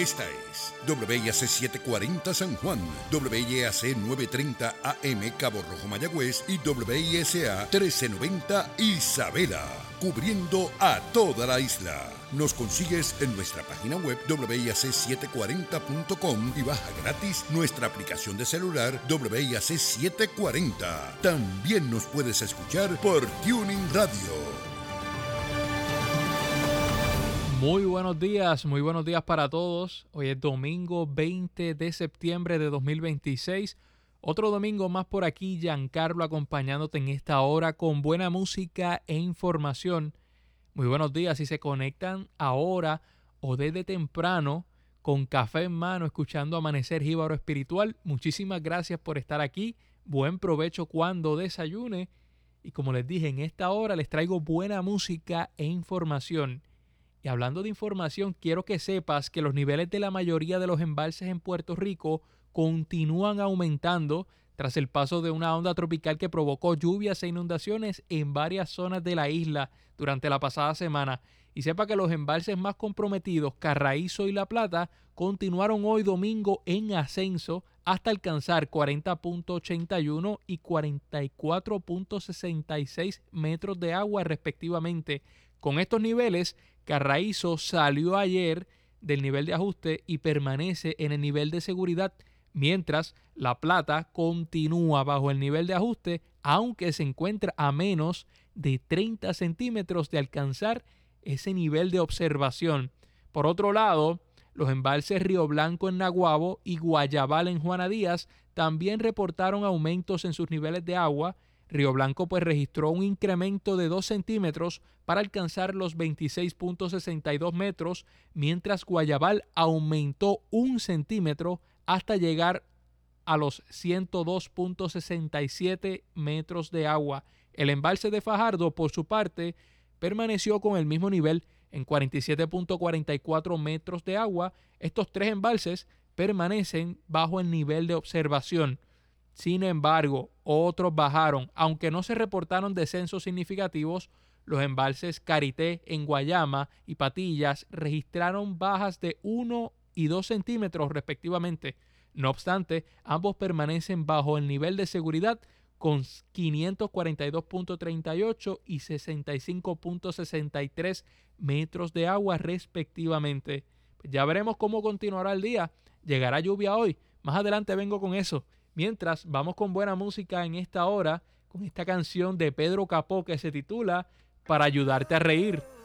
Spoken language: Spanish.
Esta es WIAC 740 San Juan, WIAC 930 AM Cabo Rojo Mayagüez y WISA 1390 Isabela, cubriendo a toda la isla. Nos consigues en nuestra página web WIAC740.com y baja gratis nuestra aplicación de celular WIAC 740. También nos puedes escuchar por Tuning Radio. Muy buenos días para todos. Hoy es domingo 20 de septiembre de 2026. Otro domingo más por aquí, Giancarlo acompañándote en esta hora con buena música e información. Muy buenos días si se conectan ahora o desde temprano con café en mano escuchando Amanecer Jíbaro Espiritual. Muchísimas gracias por estar aquí. Buen provecho cuando desayune. Y como les dije, en esta hora les traigo buena música e información. Y hablando de información, quiero que sepas que los niveles de la mayoría de los embalses en Puerto Rico continúan aumentando tras el paso de una onda tropical que provocó lluvias e inundaciones en varias zonas de la isla durante la pasada semana. Y sepa que los embalses más comprometidos, Carraízo y La Plata, continuaron hoy domingo en ascenso hasta alcanzar 40.81 y 44.66 metros de agua respectivamente. Con estos niveles, Carraízo salió ayer del nivel de ajuste y permanece en el nivel de seguridad, mientras La Plata continúa bajo el nivel de ajuste, aunque se encuentra a menos de 30 centímetros de alcanzar ese nivel de observación. Por otro lado, los embalses Río Blanco en Naguabo y Guayabal en Juana Díaz también reportaron aumentos en sus niveles de agua. Río Blanco registró un incremento de 2 centímetros para alcanzar los 26.62 metros, mientras Guayabal aumentó 1 centímetro hasta llegar a los 102.67 metros de agua. El embalse de Fajardo, por su parte, permaneció con el mismo nivel en 47.44 metros de agua. Estos tres embalses permanecen bajo el nivel de observación. Sin embargo, otros bajaron. Aunque no se reportaron descensos significativos, los embalses Carité en Guayama y Patillas registraron bajas de 1 y 2 centímetros respectivamente. No obstante, ambos permanecen bajo el nivel de seguridad con 542.38 y 65.63 metros de agua respectivamente. Ya veremos cómo continuará el día. ¿Llegará lluvia hoy? Más adelante vengo con eso. Mientras, vamos con buena música en esta hora, con esta canción de Pedro Capó que se titula Para ayudarte a reír.